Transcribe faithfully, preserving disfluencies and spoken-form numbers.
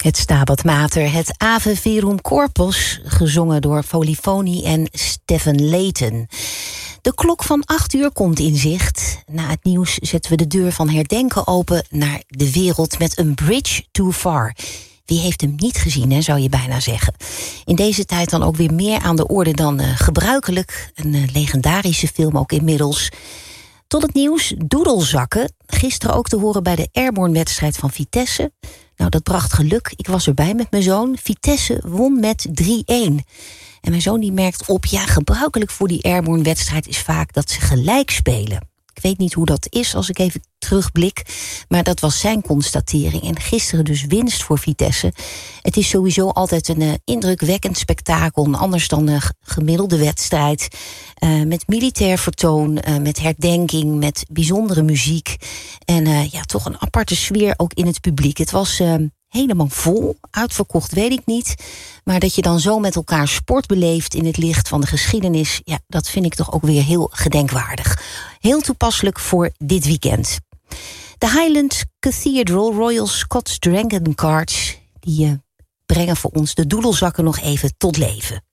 Het Stabat Mater, het Ave Verum Corpus, gezongen door Folifoni en Stephen Layton. De klok van acht uur komt in zicht. Na het nieuws zetten we de deur van herdenken open naar de wereld met een bridge too far. Wie heeft hem niet gezien, hè, zou je bijna zeggen. In deze tijd dan ook weer meer aan de orde dan uh, gebruikelijk. Een uh, legendarische film ook inmiddels. Tot het nieuws, doedelzakken. Gisteren ook te horen bij de Airborne-wedstrijd van Vitesse. Nou, dat bracht geluk. Ik was erbij met mijn zoon. Vitesse won met drie-een. En mijn zoon die merkt op, ja, gebruikelijk voor die Airborne-wedstrijd is vaak dat ze gelijk spelen. Ik weet niet hoe dat is als ik even terugblik, maar dat was zijn constatering. En gisteren dus winst voor Vitesse. Het is sowieso altijd een uh, indrukwekkend spektakel, anders dan een gemiddelde wedstrijd. Uh, met militair vertoon, uh, met herdenking, met bijzondere muziek. En uh, ja, toch een aparte sfeer ook in het publiek. Het was uh, helemaal vol, uitverkocht weet ik niet. Maar dat je dan zo met elkaar sport beleeft in het licht van de geschiedenis, ja, dat vind ik toch ook weer heel gedenkwaardig. Heel toepasselijk voor dit weekend. De Highland Cathedral Royal Scots Dragon Cards, die uh, brengen voor ons de doedelzakken nog even tot leven.